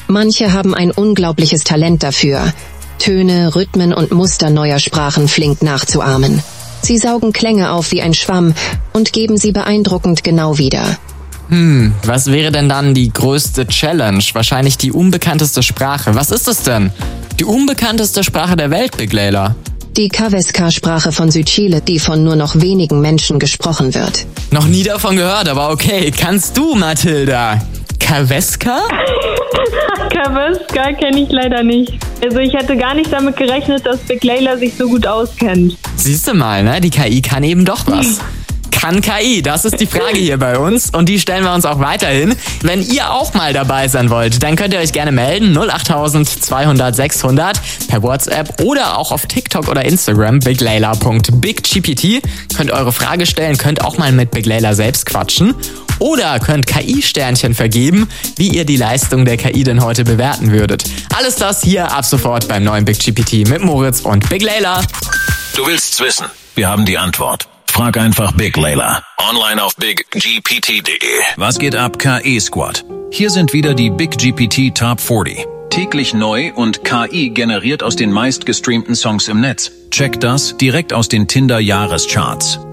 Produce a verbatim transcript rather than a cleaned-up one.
Manche haben ein unglaubliches Talent dafür, Töne, Rhythmen und Muster neuer Sprachen flink nachzuahmen. Sie saugen Klänge auf wie ein Schwamm und geben sie beeindruckend genau wieder. Hm, was wäre denn dann die größte Challenge? Wahrscheinlich die unbekannteste Sprache. Was ist es denn? Die unbekannteste Sprache der Welt, Big Layla? Die Kaveska-Sprache von Südchile, die von nur noch wenigen Menschen gesprochen wird. Noch nie davon gehört, aber okay. Kannst du, Mathilda? Kaveska? Kaveska kenne ich leider nicht. Also ich hätte gar nicht damit gerechnet, dass Big Layla sich so gut auskennt. Siehst du mal, ne? Die K I kann eben doch was. Kann K I? Das ist die Frage hier bei uns und die stellen wir uns auch weiterhin. Wenn ihr auch mal dabei sein wollt, dann könnt ihr euch gerne melden. null acht zweihundert sechshundert per WhatsApp oder auch auf TikTok oder Instagram biglayla punkt biggpt. Könnt eure Frage stellen, könnt auch mal mit Big Layla selbst quatschen. Oder könnt K I-Sternchen vergeben, wie ihr die Leistung der K I denn heute bewerten würdet. Alles das hier ab sofort beim neuen Big G P T mit Moritz und Big Layla. Du willst's wissen? Wir haben die Antwort. Frag einfach Big Layla. Online auf big g p t punkt d e. Was geht ab, K I-Squad? Hier sind wieder die Big G P T Top vierzig. Täglich neu und K I generiert aus den meistgestreamten Songs im Netz. Checkt das direkt aus den Tinder-Jahrescharts.